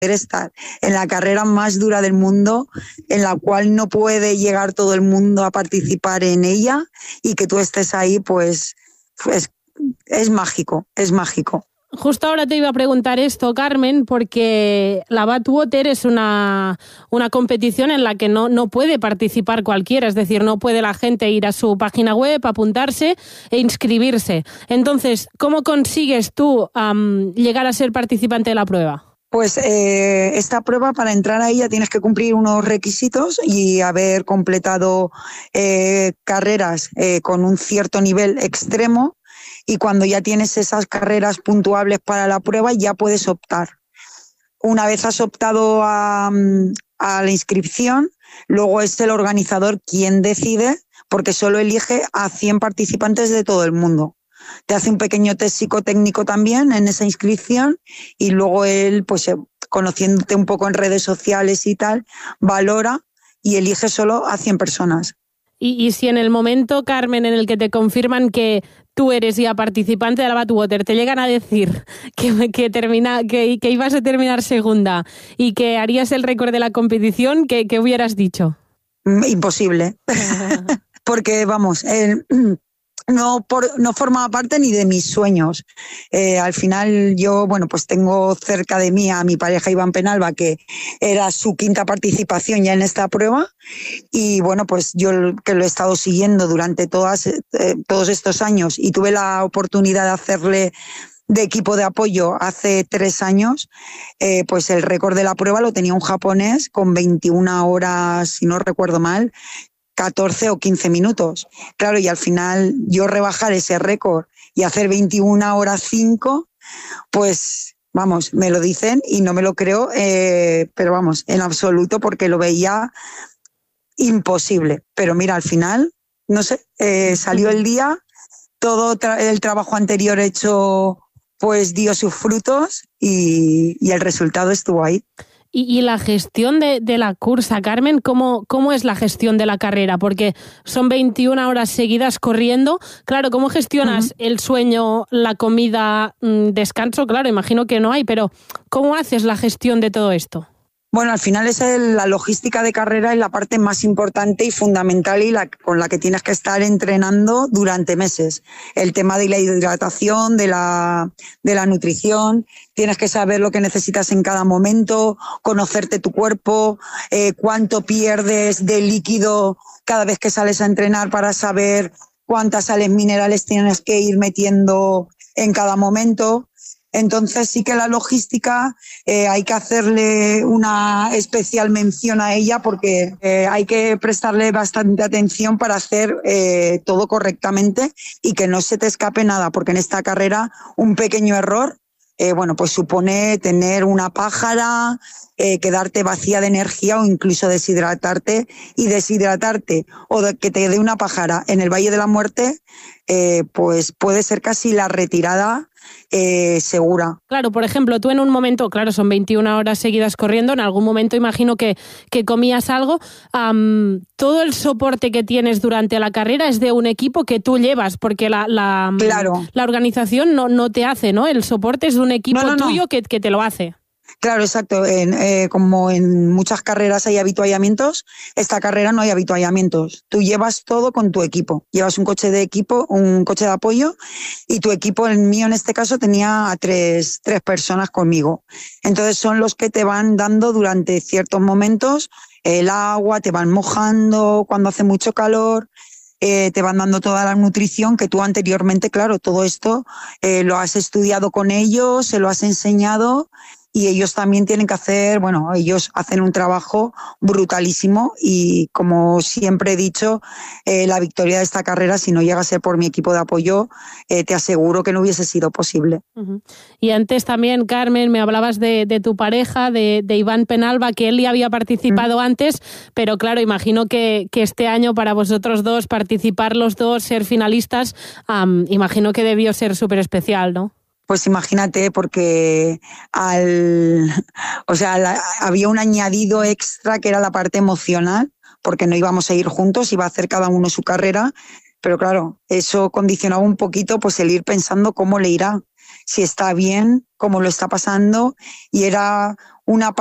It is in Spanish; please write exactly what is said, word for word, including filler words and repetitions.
estar en la carrera más dura del mundo, en la cual no puede llegar todo el mundo a participar en ella, y que tú estés ahí, pues, pues es mágico, es mágico. Justo ahora te iba a preguntar esto, Carmen, porque la Badwater es una, una competición en la que no, no puede participar cualquiera, es decir, no puede la gente ir a su página web, apuntarse e inscribirse. Entonces, ¿cómo consigues tú um, llegar a ser participante de la prueba? Pues eh, esta prueba, para entrar a ella tienes que cumplir unos requisitos y haber completado eh, carreras eh, con un cierto nivel extremo. Y cuando ya tienes esas carreras puntuables para la prueba, ya puedes optar. Una vez has optado a, a la inscripción, luego es el organizador quien decide, porque solo elige a cien participantes de todo el mundo. Te hace un pequeño test psicotécnico también en esa inscripción, y luego él, pues conociéndote un poco en redes sociales y tal, valora y elige solo a cien personas. Y, y si en el momento, Carmen, en el que te confirman que tú eres ya participante de la Badwater, te llegan a decir que, que, termina, que, que ibas a terminar segunda y que harías el récord de la competición, ¿qué, qué hubieras dicho? Imposible. Porque, vamos, el... No, por, no formaba parte ni de mis sueños. Eh, al final yo, bueno, pues tengo cerca de mí a mi pareja Iván Penalba, que era su quinta participación ya en esta prueba, y bueno, pues yo que lo he estado siguiendo durante todas, eh, todos estos años, y tuve la oportunidad de hacerle de equipo de apoyo hace tres años, eh, pues el récord de la prueba lo tenía un japonés con veintiuna horas, si no recuerdo mal, catorce o quince minutos. Claro, y al final yo rebajar ese récord y hacer veintiuna horas cinco, pues vamos, me lo dicen y no me lo creo, eh, pero vamos, en absoluto, porque lo veía imposible. Pero mira, al final, no sé, eh, salió el día, todo tra- el trabajo anterior hecho pues dio sus frutos, y, y el resultado estuvo ahí. Y, y la gestión de, de la cursa, Carmen, ¿cómo, ¿cómo es la gestión de la carrera? Porque son veintiuna horas seguidas corriendo. Claro, ¿cómo gestionas uh-huh. el sueño, la comida, descanso? Claro, imagino que no hay, pero ¿cómo haces la gestión de todo esto? Bueno, al final es el, la logística de carrera es la parte más importante y fundamental, y la con la que tienes que estar entrenando durante meses. El tema de la hidratación, de la, de la nutrición, tienes que saber lo que necesitas en cada momento, conocerte tu cuerpo, eh, cuánto pierdes de líquido cada vez que sales a entrenar para saber cuántas sales minerales tienes que ir metiendo en cada momento. Entonces sí que la logística eh, hay que hacerle una especial mención a ella, porque eh, hay que prestarle bastante atención para hacer eh, todo correctamente y que no se te escape nada, porque en esta carrera un pequeño error eh, bueno, pues supone tener una pájara, eh, quedarte vacía de energía o incluso deshidratarte, y deshidratarte o de que te dé una pájara en el Valle de la Muerte, eh, pues puede ser casi la retirada Eh, segura. Claro, por ejemplo, tú en un momento, claro, son veintiuna horas seguidas corriendo, en algún momento imagino que, que comías algo. Um, todo el soporte que tienes durante la carrera es de un equipo que tú llevas, porque la, la, claro. la organización no, no te hace, ¿no? El soporte es de un equipo no, no, tuyo no. Que, que te lo hace. Claro, exacto. En, eh, como en muchas carreras hay habituallamientos, esta carrera no hay habituallamientos. Tú llevas todo con tu equipo. Llevas un coche de equipo, un coche de apoyo, y tu equipo, el mío en este caso, tenía a tres, tres personas conmigo. Entonces son los que te van dando durante ciertos momentos el agua, te van mojando cuando hace mucho calor. Eh, te van dando toda la nutrición que tú anteriormente, claro, todo esto eh, lo has estudiado con ellos, se lo has enseñado, y ellos también tienen que hacer, bueno, ellos hacen un trabajo brutalísimo, y como siempre he dicho, eh, la victoria de esta carrera, si no llega a ser por mi equipo de apoyo, eh, te aseguro que no hubiese sido posible. Uh-huh. Y antes también, Carmen, me hablabas de, de tu pareja, de, de Iván Penalba, que él ya había participado uh-huh. antes, pero claro, imagino que, que este año para vosotros dos, participar los dos, ser finalistas, um, imagino que debió ser súper especial, ¿no? Pues imagínate, porque al, o sea, la, había un añadido extra que era la parte emocional, porque no íbamos a ir juntos, iba a hacer cada uno su carrera, pero claro, eso condicionaba un poquito pues el ir pensando cómo le irá, si está bien, cómo lo está pasando, y era una